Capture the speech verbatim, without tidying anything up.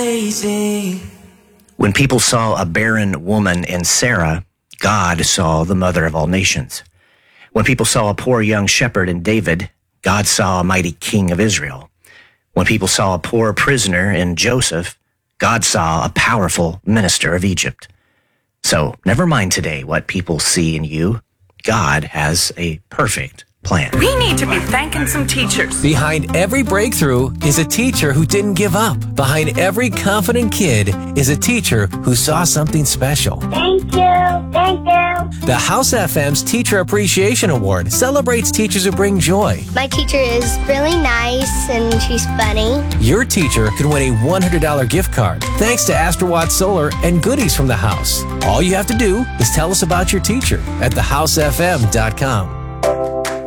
amazing. When people saw a barren woman in Sarah, God saw the mother of all nations. When people saw a poor young shepherd in David, God saw a mighty king of Israel. When people saw a poor prisoner in Joseph, God saw a powerful minister of Egypt. So never mind today what people see in you. God has a perfect plan. We need to be thanking some teachers. Behind every breakthrough is a teacher who didn't give up. Behind every confident kid is a teacher who saw something special. Thank you. Thank you. The House F M's Teacher Appreciation Award celebrates teachers who bring joy. My teacher is really nice and she's funny. Your teacher could win a one hundred dollars gift card thanks to Astrowatt Solar and goodies from the house. All you have to do is tell us about your teacher at the house f m dot com.